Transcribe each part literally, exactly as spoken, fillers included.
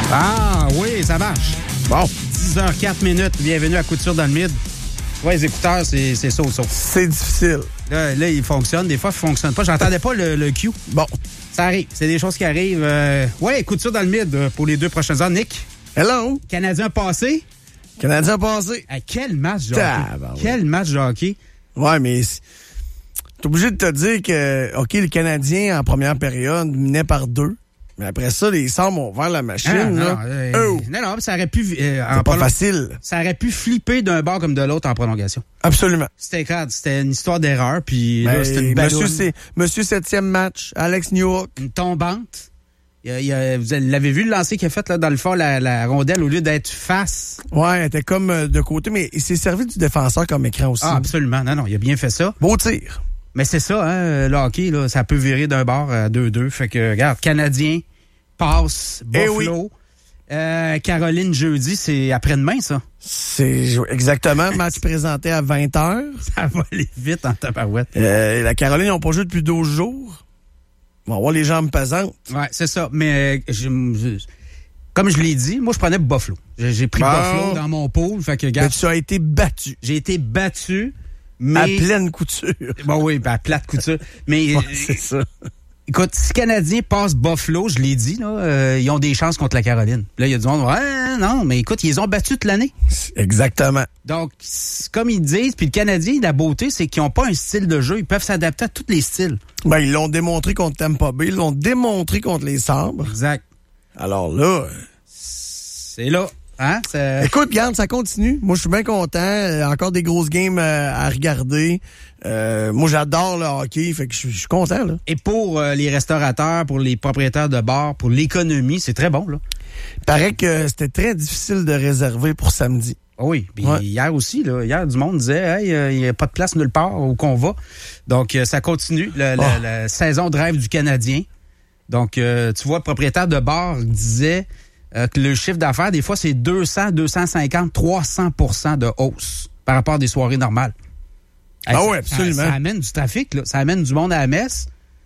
Ah oui, ça marche. Bon, dix heures quatre minutes. Bienvenue à Coup de sûr dans le mid. Ouais, les écouteurs, c'est, c'est ça ou ça. C'est difficile. Là, là, ils fonctionnent. Des fois, ils ne fonctionnent pas. J'entendais pas le, le Q. Bon, ça arrive. C'est des choses qui arrivent. Euh... Ouais, Coup de sûr dans le mid pour les deux prochaines heures. Nick. Hello. Canadien passé. Canadien passé. À quel match de hockey. Ah, ben oui. Quel match de hockey. Ouais, mais t'es obligé de te dire que, OK, le Canadien, en première période, menait par deux. Mais après ça, les Sabres ont ouvert la machine. Ah, non, là. Non, euh, oh. non, non, ça aurait pu... Euh, c'est pas facile. Ça aurait pu flipper d'un bord comme de l'autre en prolongation. Absolument. C'était crade. C'était une histoire d'erreur. Puis là, c'était une monsieur, c'est, monsieur septième match, Alex Newhook. Une tombante. Il y a, il y a, vous l'avez vu le lancer qu'il a fait là, dans le fond, la, la rondelle, au lieu d'être face. Ouais, elle était comme de côté, mais il s'est servi du défenseur comme écran aussi. Ah, absolument. Non, non, il a bien fait ça. Beau tir. Mais c'est ça, hein, le hockey, là, ça peut virer d'un bord à deux deux. Fait que, regarde, Canadien... passe, Buffalo. Eh oui. euh, Caroline, jeudi, c'est après-demain, ça? C'est exactement. Match présenté à vingt heures. Ça va aller vite en tabarouette. Euh, la Caroline, ils n'ont pas joué depuis douze jours. On va avoir les jambes pesantes. Ouais, c'est ça. Mais je, je, comme je l'ai dit, moi, je prenais Buffalo. J'ai, j'ai pris bon. Buffalo dans mon pool. Fait que, regarde, mais tu as été battu. J'ai été battu. Mais... à pleine couture. Bon, oui, ben, à plate couture. Mais ouais, c'est ça. Écoute, si Canadien passe Buffalo, je l'ai dit, là, euh, ils ont des chances contre la Caroline. Là, il y a du monde, ouais, non, mais écoute, ils les ont battus toute l'année. Exactement. Donc, comme ils disent, puis le Canadien, la beauté, c'est qu'ils n'ont pas un style de jeu. Ils peuvent s'adapter à tous les styles. Ben, ils l'ont démontré contre Tampa Bay, ils l'ont démontré contre les Sabres. Exact. Alors là... c'est là. Hein? C'est... Écoute, regarde, ça continue. Moi, je suis bien content. Euh, encore des grosses games euh, à regarder. Euh, moi, j'adore le hockey, fait que je suis content, là. Et pour euh, les restaurateurs, pour les propriétaires de bars, pour l'économie, c'est très bon, là. Il paraît que c'était très difficile de réserver pour samedi. Oui, puis ouais. Hier aussi, là, hier, du monde disait, hey, il euh, n'y a pas de place nulle part où qu'on va. Donc, euh, ça continue, la, oh. la, la saison de rêve du Canadien. Donc, euh, tu vois, le propriétaire de bar disait euh, que le chiffre d'affaires, des fois, c'est deux cents, deux cent cinquante, trois cents pour cent de hausse par rapport à des soirées normales. Ah hey, oui, absolument. Ça, ça amène du trafic, là. Ça amène du monde à la messe.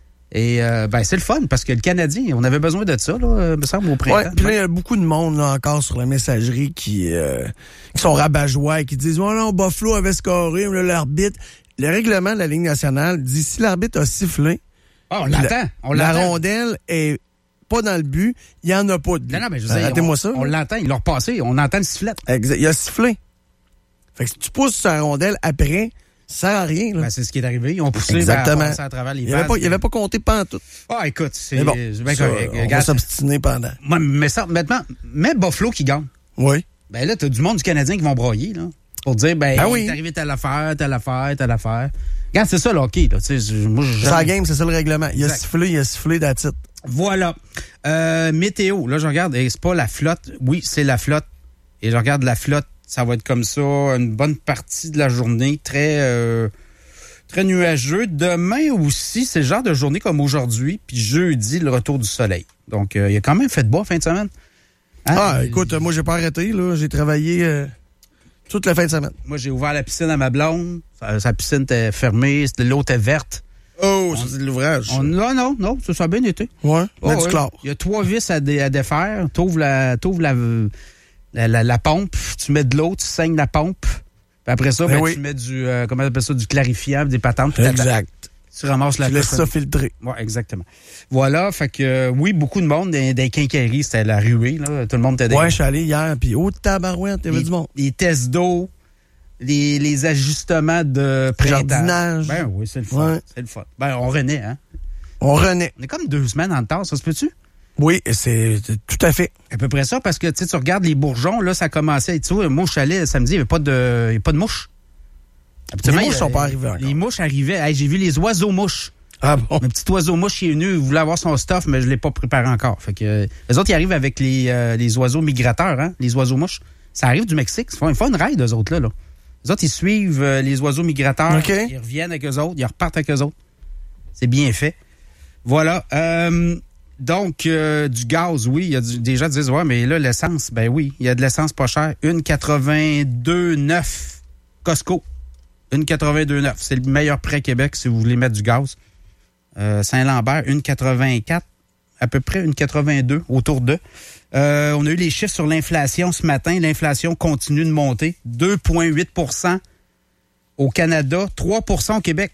Et euh, ben c'est le fun, parce que le Canadien, on avait besoin de ça, là, me semble, au printemps. Ouais, puis là, il y a beaucoup de monde là, encore sur la messagerie qui, euh, qui sont rabat-joie et qui disent « Oh non, Buffalo avait scoré, là, l'arbitre... » Le règlement de la Ligue nationale dit si l'arbitre a sifflé... Ah, on l'entend, la, on l'entend. La rondelle est pas dans le but, il n'y en a pas de but. Non, non, mais je veux dire, Arrêtez-moi ça. On l'entend, il l'a repassé, on entend le sifflet. Exact, il a sifflé. Fait que si tu pousses sur la rondelle après... ça sert à rien, là. Ben, c'est ce qui est arrivé. Ils ont poussé exactement. À, à travers les il n'avait pas, pas compté pantoute. Ah, écoute, c'est, mais bon, c'est bien ça, correct. On Regarde, va s'obstiner pendant. Moi, mais ça, maintenant, mets Buffalo qui gagne. Oui. Ben là, t'as du monde du Canadien qui vont broyer, là. Pour dire, ben, ah il oui. est arrivé telle affaire, telle affaire, telle affaire. Regarde, c'est ça, le hockey, là. Tu sais, moi, c'est la game, c'est ça le règlement. Il a exact. sifflé, il a sifflé that's it. Voilà. Euh, météo. Là, je regarde, et c'est pas la flotte. Oui, c'est la flotte. Et je regarde la flotte. Ça va être comme ça une bonne partie de la journée. Très, euh, très nuageux. Demain aussi, c'est le genre de journée comme aujourd'hui. Puis jeudi, le retour du soleil. Donc, euh, il a quand même fait de beau fin de semaine. Hein? Ah, écoute, moi, j'ai pas arrêté, là. J'ai travaillé euh, toute la fin de semaine. Moi, j'ai ouvert la piscine à ma blonde. Sa, sa piscine était fermée. L'eau était verte. Oh, c'est de l'ouvrage. On, non, non, non. Ça, ça a bien été. Ouais, oh, ouais. Du clair. Il y a trois vis à, dé, à défaire. T'ouvres la... T'ouvres la La, la, la pompe, tu mets de l'eau, tu saignes la pompe. Puis après ça, ben, oui. tu mets du, euh, comment on appelle ça, du clarifiant, des patentes. Exact. Tu ramasses la Tu laisses ça filtrer. Oui, exactement. Voilà, fait que, euh, oui, beaucoup de monde des, des quincailleries, c'était la ruée, là. Tout le monde était des... Ouais, je suis allé hier, puis oh, tabarouette, il y avait du monde. Les tests d'eau, les, les ajustements de printemps. Jardinage. Ben oui, c'est le fun. Ouais. C'est le fun. Ben, on renaît, hein. On renaît. On est comme deux semaines en retard, ça se peut-tu? Oui, c'est tout à fait. À peu près ça, parce que tu regardes les bourgeons, là, ça commençait à être ça. Moi, je suis allé samedi, il n'y avait pas de, il y a pas de mouches. Les mouches ne sont pas arrivées encore. Les mouches arrivaient. Hey, j'ai vu les oiseaux-mouches. Ah bon? Un petit oiseau-mouche qui est venu, il voulait avoir son stuff, mais je ne l'ai pas préparé encore. Fait que, euh, les autres, ils arrivent avec les, euh, les oiseaux migrateurs, hein, les oiseaux-mouches. Ça arrive du Mexique. Ils font, ils font une raid, eux autres, là. là. Les autres, ils suivent euh, les oiseaux migrateurs. Okay. Ils reviennent avec eux autres, ils repartent avec eux autres. C'est bien fait. Voilà. Euh, Donc, euh, du gaz, oui. Il y a du, des gens disent, ouais, mais là, l'essence, ben oui, il y a de l'essence pas chère. une quatre-vingt-deux neuf Costco. une quatre-vingt-deux neuf C'est le meilleur prix à Québec si vous voulez mettre du gaz. Euh, Saint-Lambert, une quatre-vingt-quatre à peu près une quatre-vingt-deux, autour de. Euh, on a eu les chiffres sur l'inflation ce matin. L'inflation continue de monter. deux virgule huit pour cent au Canada, trois pour cent au Québec.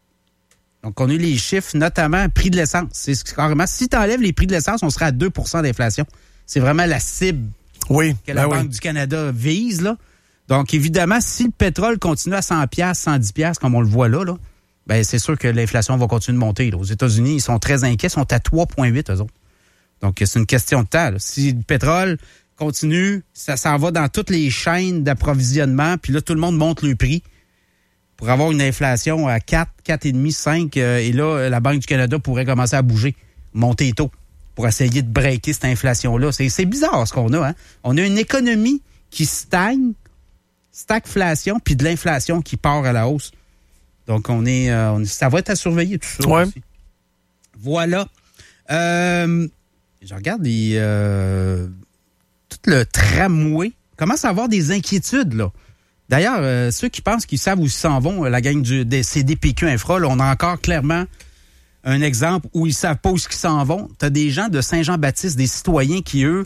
Donc, on a eu les chiffres, notamment prix de l'essence. C'est carrément, si tu enlèves les prix de l'essence, on serait à deux pour cent d'inflation. C'est vraiment la cible oui, que la ben Banque oui. du Canada vise, là. Donc, évidemment, si le pétrole continue à cent piastres, cent dix piastres, comme on le voit là, là, ben c'est sûr que l'inflation va continuer de monter. Là. Aux États-Unis, ils sont très inquiets, ils sont à trois virgule huit, eux autres. Donc, c'est une question de temps. Là. Si le pétrole continue, ça s'en va dans toutes les chaînes d'approvisionnement, puis là, tout le monde monte le prix pour avoir une inflation à quatre, quatre virgule cinq, cinq, euh, et là, la Banque du Canada pourrait commencer à bouger, monter tôt, pour essayer de breaker cette inflation-là. C'est, c'est bizarre ce qu'on a. Hein? On a une économie qui stagne, stagflation, puis de l'inflation qui part à la hausse. Donc, on est, euh, on, ça va être à surveiller tout ça. Ouais. Aussi. Voilà. Euh, je regarde les, euh, tout le tramway. Commence à avoir des inquiétudes, là. D'ailleurs, euh, ceux qui pensent qu'ils savent où ils s'en vont, la gang du, des C D P Q Infra, là, on a encore clairement un exemple où ils savent pas où ils s'en vont. Tu as des gens de Saint-Jean-Baptiste, des citoyens qui, eux,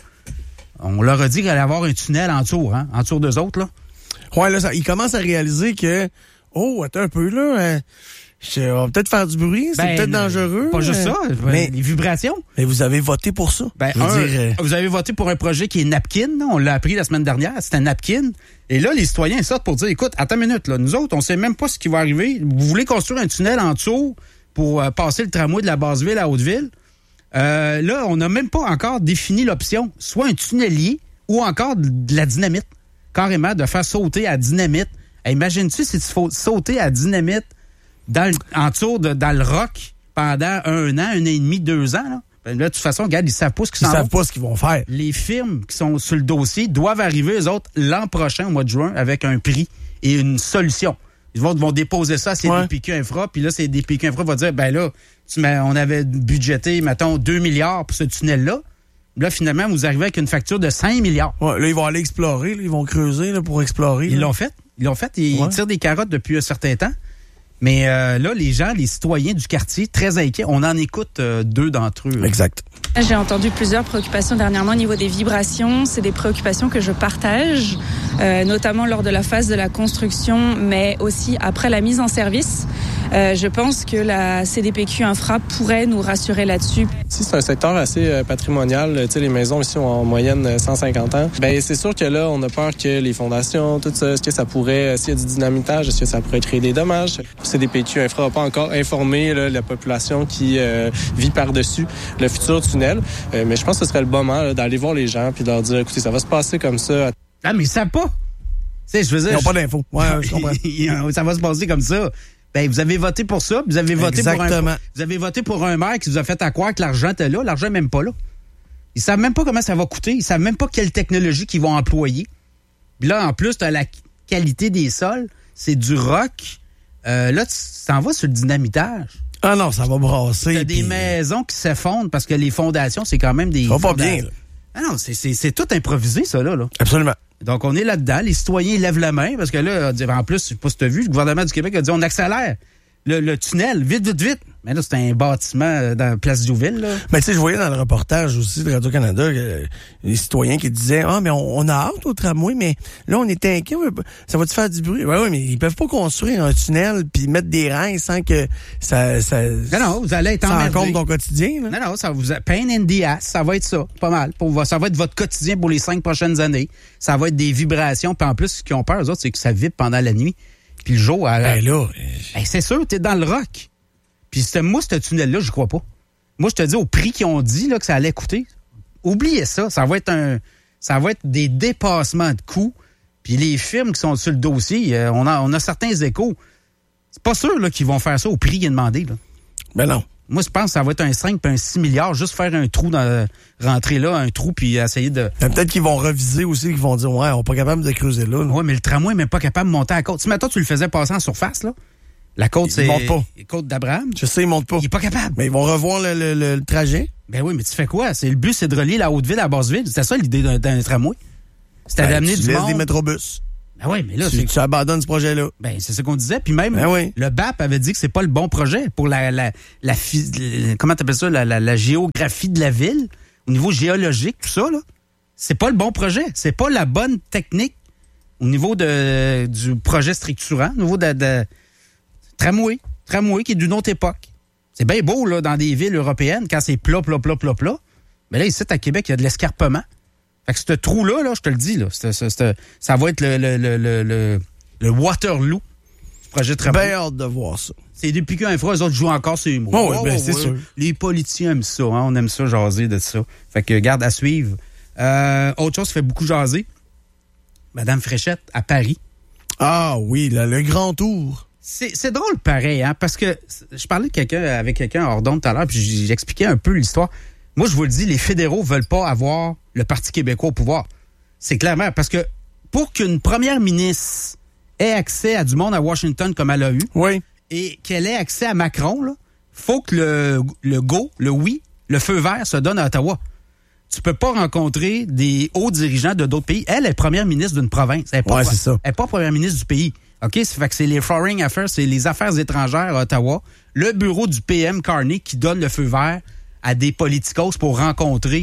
on leur a dit qu'il allait avoir un tunnel en tour, hein, en tour d'eux autres, là. Ouais, là, ça, ils commencent à réaliser que, oh, attends un peu, là, hein, je, on va peut-être faire du bruit, c'est Ben, peut-être dangereux. Pas juste euh, ça, mais, les vibrations. mais vous avez voté pour ça. Ben, je veux un, dire, euh, vous avez voté pour un projet qui est Napkin, là, on l'a appris la semaine dernière, c'était Napkin. Et là, les citoyens sortent pour dire, écoute, attends une minute, là, nous autres, on sait même pas ce qui va arriver. Vous voulez construire un tunnel en dessous pour euh, passer le tramway de la Basse-Ville à Haute-Ville. Euh, là, on n'a même pas encore défini l'option, soit un tunnelier ou encore de la dynamite. Carrément, de faire sauter à dynamite. Hey, imagine-tu si tu faut sauter à dynamite dans le, en dessous de, dans le roc pendant un an, un an et demi, deux ans, là? Ben là, de toute façon, regarde, ils savent pas ce qu'ils ils s'en savent vont. pas ce qu'ils vont faire. Les firmes qui sont sur le dossier doivent arriver, eux autres, l'an prochain, au mois de juin, avec un prix et une solution. Ils vont, vont déposer ça à C D P Q ouais. Infra, puis là, C D P Q Infra va dire, ben là, tu mets, on avait budgété, mettons, deux milliards pour ce tunnel-là. Là, finalement, vous arrivez avec une facture de cinq milliards. Ouais, là, ils vont aller explorer, là, ils vont creuser là, pour explorer. Ils là. l'ont fait. Ils l'ont fait. Ils ouais. tirent des carottes depuis un certain temps. Mais euh, là, les gens, les citoyens du quartier, très inquiets. On en écoute euh, deux d'entre eux. Exact. J'ai entendu plusieurs préoccupations dernièrement au niveau des vibrations. C'est des préoccupations que je partage, euh, notamment lors de la phase de la construction, mais aussi après la mise en service. Euh, je pense que la C D P Q Infra pourrait nous rassurer là-dessus. Si c'est un secteur assez euh, patrimonial, tu sais, les maisons ici ont en moyenne cent cinquante ans, ben c'est sûr que là, on a peur que les fondations, tout ça, est-ce que ça pourrait, s'il y a du dynamitage, est-ce que ça pourrait créer des dommages? C D P Q Infra n'a pas encore informé là, la population qui euh, vit par-dessus le futur tunnel, euh, mais je pense que ce serait le bon moment là, d'aller voir les gens puis de leur dire, écoutez, ça va se passer comme ça. Ah, mais ils savent pas! Tu sais, je veux dire... Ils n'ont pas d'infos. Ouais, je comprends. Ça va se passer comme ça. Ben, vous avez voté pour ça, vous avez voté Exactement. pour un, vous avez voté pour un maire qui vous a fait à croire que l'argent était là, l'argent n'est même pas là. Ils savent même pas comment ça va coûter, ils savent même pas quelle technologie qu'ils vont employer. Puis là, en plus, tu as la qualité des sols, c'est du roc. Euh, là, tu t'en vas sur le dynamitage. Ah non, ça va brasser. T'as pis... des maisons qui s'effondrent parce que les fondations, c'est quand même des... Ça va pas fondations. bien, là. Ah non, c'est, c'est, c'est tout improvisé, ça, là. là. Absolument. Donc, on est là-dedans. Les citoyens ils lèvent la main parce que là, en plus, je sais pas si tu as vu, le gouvernement du Québec a dit on accélère le, le tunnel, vite, vite, vite. Mais là, c'est un bâtiment dans la place Diouville, là. Mais tu sais, je voyais dans le reportage aussi de Radio-Canada euh, les citoyens qui disaient ah, mais on, on a hâte au tramway, mais là, on est inquiet. Ça va-tu faire du bruit? Oui, oui, mais ils peuvent pas construire un tunnel puis mettre des rails sans que ça. ça non, non, vous allez être ça emmerdé. encombre ton quotidien. Là. Non, non, ça vous a, pain in the ass, ça va être ça, pas mal. Pour, ça va être votre quotidien pour les cinq prochaines années. Ça va être des vibrations. Puis en plus, ce qu'ils ont peur, eux autres, c'est que ça vibre pendant la nuit. Puis le jour, à, ben là, ben, c'est sûr, t'es dans le rock. Puis ce, moi, ce tunnel-là, je crois pas. Moi, je te dis, au prix qu'ils ont dit là, que ça allait coûter, oubliez ça. Ça va être un, ça va être des dépassements de coûts. Puis les firmes qui sont sur le dossier, euh, on, a, on a certains échos. C'est pas sûr là, qu'ils vont faire ça au prix qui est demandé. Là. Ben non. Moi, je pense que ça va être un cinq puis un six milliards, juste faire un trou, dans, rentrer là, un trou, puis essayer de... Ben, peut-être qu'ils vont reviser aussi, qu'ils vont dire, ouais, on n'est pas capable de creuser là. Oui, mais le tramway n'est même pas capable de monter à la côte. Si maintenant tu le faisais passer en surface, là, la côte, il c'est... monte pas. La côte d'Abraham. Je sais, ils montent pas. Il est pas capable. Mais ils vont revoir le, le, le, le trajet. Ben oui, mais tu fais quoi? C'est, le but, c'est de relier la Haute-Ville à la Basse-Ville. C'était ça l'idée d'un, d'un tramway. C'était ben, d'amener tu du laisses monde. des métrobus. Ben oui, mais là, tu, c'est... tu abandonnes ce projet-là. Ben, c'est ce qu'on disait. Puis même, ben oui. le B A P avait dit que c'est pas le bon projet pour la, la, la, la comment t'appelles ça, la, la, la géographie de la ville, au niveau géologique, tout ça, là. C'est pas le bon projet. C'est pas la bonne technique au niveau de, du projet structurant, au niveau de, de tramway. Tramway qui est d'une autre époque. C'est bien beau, là, dans des villes européennes, quand c'est plat, plat, plat, plat, plat. Mais là, ici, à Québec, il y a de l'escarpement. Fait que ce trou-là, là, je te le dis, là, c'est, c'est, c'est, ça va être le, le, le, le, le, le Waterloo du projet de tramway. Bien hâte de voir ça. C'est depuis qu'un fois, eux autres jouent encore sur les mots. Oh, oui, ben, oh, c'est ouais. sûr. Les politiciens aiment ça, hein? On aime ça, jaser de ça. Fait que, garde à suivre. Euh, autre chose qui fait beaucoup jaser, Madame Fréchette, à Paris. Ah oui, là, le grand tour. C'est, c'est drôle pareil, hein, parce que je parlais de quelqu'un, avec quelqu'un hors d'onde tout à l'heure, puis j'expliquais un peu l'histoire. Moi, je vous le dis, les fédéraux veulent pas avoir le Parti québécois au pouvoir. C'est clairement, parce que pour qu'une première ministre ait accès à du monde à Washington comme elle a eu, oui. et qu'elle ait accès à Macron, il faut que le, le go, le oui, le feu vert se donne à Ottawa. Tu peux pas rencontrer des hauts dirigeants de d'autres pays. Elle est première ministre d'une province. Elle est pas, ouais, c'est ça. Elle est pas première ministre du pays. OK? Ça fait que c'est les Foreign Affairs, c'est les affaires étrangères à Ottawa. Le bureau du P M Carney qui donne le feu vert à des politicos pour rencontrer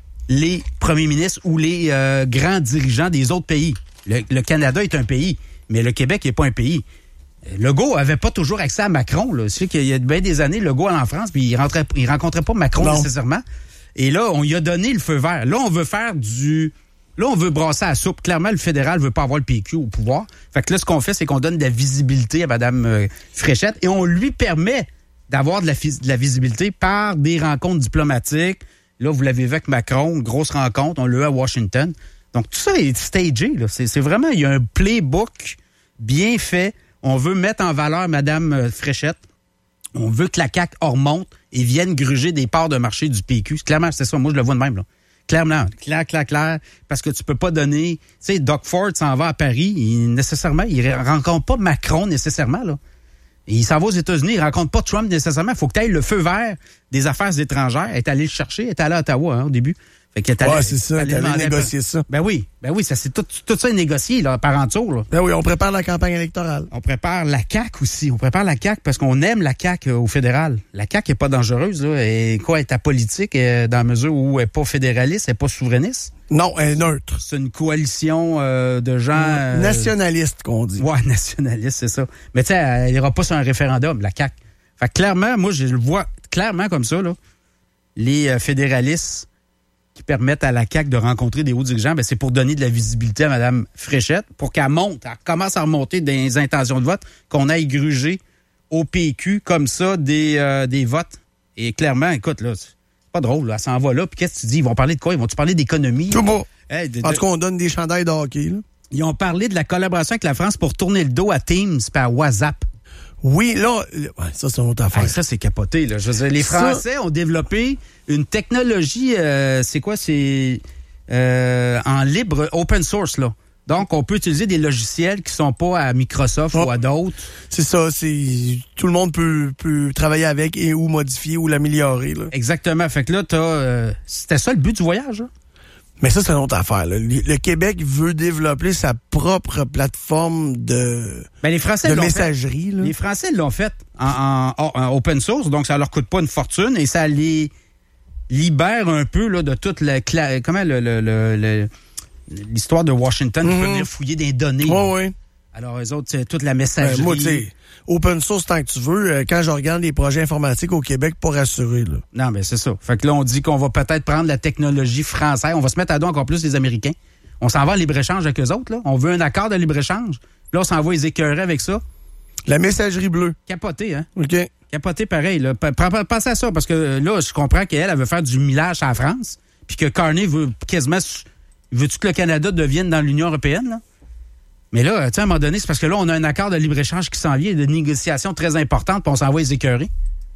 les premiers ministres ou les euh, grands dirigeants des autres pays. Le, le Canada est un pays, mais le Québec n'est pas un pays. Legault avait pas toujours accès à Macron. Là. C'est qu'il y a bien des années, Legault allait en France, puis il rentrait, il rencontrait pas Macron non. nécessairement. Et là, on lui a donné le feu vert. Là, on veut faire du... Là, on veut brasser à la soupe. Clairement, le fédéral veut pas avoir le P Q au pouvoir. Fait que là, ce qu'on fait, c'est qu'on donne de la visibilité à Mme euh, Fréchette et on lui permet d'avoir de la, de la visibilité par des rencontres diplomatiques. Là, vous l'avez vu avec Macron, grosse rencontre, on l'a eu à Washington. Donc, tout ça est stagé. Là. C'est, c'est vraiment, il y a un playbook bien fait. On veut mettre en valeur Mme Fréchette. On veut que la C A Q remonte et vienne gruger des parts de marché du P Q. Clairement, c'est ça. Moi, je le vois de même, là. Clairement, clair, clair, clair, parce que tu peux pas donner... Tu sais, Doug Ford s'en va à Paris, il, nécessairement, il rencontre pas Macron nécessairement, là. Et il s'en va aux États-Unis, il rencontre pas Trump nécessairement. Il faut que tu ailles le feu vert des affaires étrangères. Elle est allé le chercher, elle est allé à Ottawa, hein, au début. Fait qu'elle est allée, ouais, c'est ça, elle est allée négocier ça. Ben oui, ben oui, ça, c'est tout, tout ça est négocié, là, par en tour, là. Ben oui, on prépare la campagne électorale. On prépare la C A Q aussi. On prépare la C A Q parce qu'on aime la C A Q au fédéral. La C A Q est pas dangereuse, là. Et quoi, elle est apolitique dans la mesure où elle est pas fédéraliste, elle est pas souverainiste? Non, elle est neutre. C'est une coalition euh, de gens... Euh, nationalistes, qu'on dit. Ouais, nationaliste, c'est ça. Mais tu sais, elle ira pas sur un référendum, la C A Q. Fait que clairement, moi, je le vois clairement comme ça, là. Les euh, fédéralistes qui permettent à la C A Q de rencontrer des hauts dirigeants, ben c'est pour donner de la visibilité à Mme Fréchette, pour qu'elle monte, elle commence à remonter des intentions de vote, qu'on aille gruger au P Q comme ça des, euh, des votes. Et clairement, écoute, là, c'est pas drôle, là, elle s'en va là, puis qu'est-ce que tu dis? Ils vont parler de quoi? Ils vont-tu parler d'économie? Tout beau. Hey, de, en tout cas, on donne des chandails de hockey, là. Ils ont parlé de la collaboration avec la France pour tourner le dos à Teams et à WhatsApp. Oui, là, ouais, ça, c'est une autre affaire. Hey, ça, c'est capoté, là. Je veux dire, les Français ça... ont développé une technologie, euh, c'est quoi? C'est euh, en libre, open source, là. Donc, on peut utiliser des logiciels qui sont pas à Microsoft oh. ou à d'autres. C'est ça, c'est tout le monde peut, peut travailler avec et ou modifier ou l'améliorer, là. Exactement. Fait que là, t'as, euh, c'était ça le but du voyage, là? Mais ça, c'est une autre affaire, là. Le Québec veut développer sa propre plateforme de, ben, les Français de l'ont messagerie. Fait. Là. Les Français l'ont fait en, en, en open source, donc ça leur coûte pas une fortune et ça les libère un peu là, de toute la... Comment le... le, le, le l'histoire de Washington mm-hmm. qui peut venir fouiller des données. Oui, oui. Alors, eux autres, c'est toute la messagerie. Ben, moi, tu sais, open source tant que tu veux, quand je regarde les projets informatiques au Québec, pas rassuré, là. Non, mais c'est ça. Fait que là, on dit qu'on va peut-être prendre la technologie française. On va se mettre à dos encore plus les Américains. On s'en va en libre-échange avec eux autres, là. On veut un accord de libre-échange. Là, on s'en va les écœurer avec ça. La messagerie bleue. Capoté, hein? OK. Capoté pareil, là. Pensez à ça, parce que là, je comprends qu'elle, elle veut faire du millage à la France, puis que Carney veut quasiment... Veux-tu que le Canada devienne dans l'Union européenne, là? Mais là, tu sais, à un moment donné, c'est parce que là, on a un accord de libre-échange qui s'en vient, de négociations très importantes, puis on s'en va les écœurer.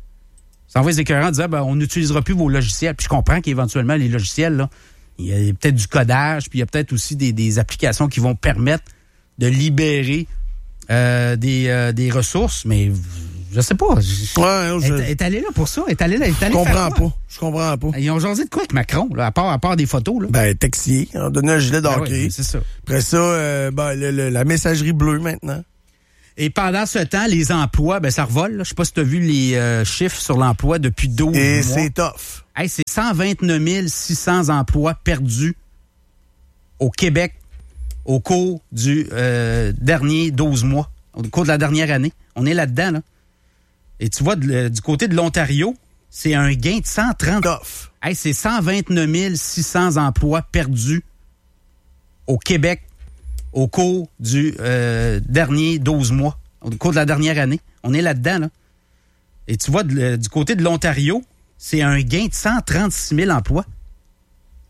On s'en va les écœurer en disant, ben, on n'utilisera plus vos logiciels. Puis je comprends qu'éventuellement, les logiciels, là, il y a peut-être du codage, puis il y a peut-être aussi des, des applications qui vont permettre de libérer euh, des, euh, des ressources, mais Je sais pas. Je, ouais, je... Elle est allée là pour ça. Elle est allée là. Elle est allée je comprends faire pas. Je comprends pas. Ils ont jasé de quoi avec Macron, là, à part, à part des photos, là? Ben, taxier. On a donné un gilet d'hockey. Ben oui, c'est ça. Après ça, euh, ben, le, le, la messagerie bleue maintenant. Et pendant ce temps, les emplois, ben ça revole. Là. Je sais pas si tu as vu les euh, chiffres sur l'emploi depuis douze Et mois. c'est tough. Hey, c'est cent vingt-neuf mille six cents emplois perdus au Québec au cours du euh, dernier douze mois, au cours de la dernière année. On est là-dedans, là. Et tu vois, de, du côté de l'Ontario, c'est un gain de cent trente. Tough. Hey, c'est cent vingt-neuf mille six cents emplois perdus au Québec au cours du euh, dernier douze mois, au cours de la dernière année. On est là-dedans, là. Et tu vois, de, du côté de l'Ontario, c'est un gain de cent trente-six mille emplois.